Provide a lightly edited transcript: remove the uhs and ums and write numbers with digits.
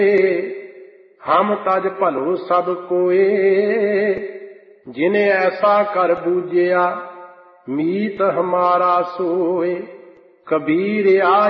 हम तज भलो सब कोए, जिने ऐसा कर बूझिया मीत हमारा सोए। कबीर